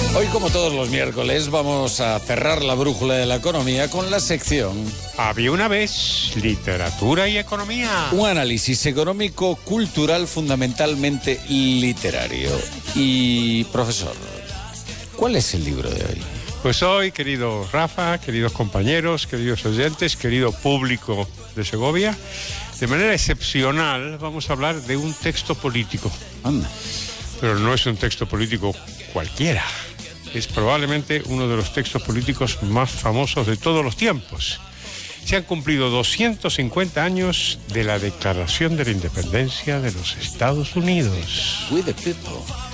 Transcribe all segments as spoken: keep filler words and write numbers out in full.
Hoy, como todos los miércoles, vamos a cerrar la brújula de la economía con la sección Había una vez literatura y economía. Un análisis económico cultural fundamentalmente literario. Y, profesor, ¿cuál es el libro de hoy? Pues hoy, querido Rafa, queridos compañeros, queridos oyentes, querido público de Segovia, de manera excepcional vamos a hablar de un texto político. Anda. Pero no es un texto político cualquiera. Es probablemente uno de los textos políticos más famosos de todos los tiempos. Se han cumplido doscientos cincuenta años de la Declaración de la Independencia de los Estados Unidos. We the people.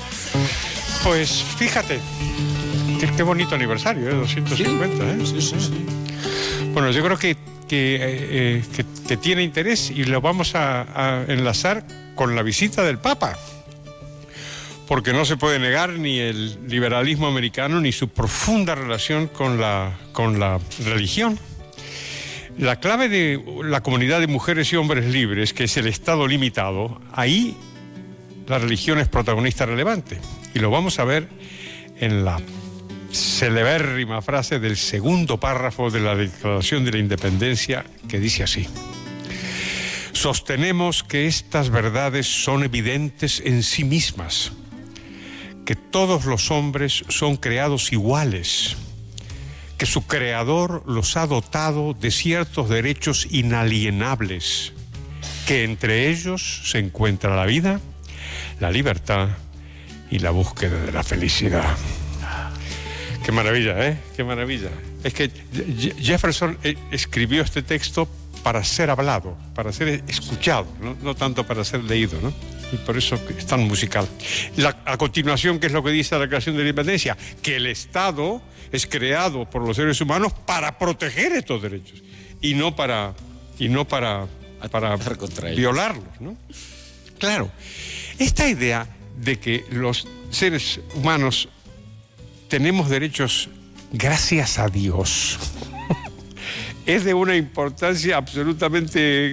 Pues fíjate, qué, qué bonito aniversario, ¿eh? doscientos cincuenta, ¿eh? Sí, sí, sí. Bueno, yo creo que, que, eh, que, que tiene interés y lo vamos a, a enlazar con la visita del Papa. Porque no se puede negar ni el liberalismo americano ni su profunda relación con la, con la religión. La clave de la comunidad de mujeres y hombres libres, que es el Estado limitado, ahí la religión es protagonista relevante. Y lo vamos a ver en la celebérrima frase del segundo párrafo de la Declaración de la Independencia, que dice así: sostenemos que estas verdades son evidentes en sí mismas, que todos los hombres son creados iguales, que su creador los ha dotado de ciertos derechos inalienables, que entre ellos se encuentra la vida, la libertad y la búsqueda de la felicidad. Qué maravilla, ¿eh? Qué maravilla. Es que Jefferson escribió este texto para ser hablado, para ser escuchado, ¿no? No tanto para ser leído, ¿no? Y por eso es tan musical. La, a continuación, ¿qué es lo que dice la Declaración de la Independencia? Que el Estado es creado por los seres humanos para proteger estos derechos y no para, y no para, para violarlos, ¿no? Claro, esta idea de que los seres humanos tenemos derechos gracias a Dios es de una importancia absolutamente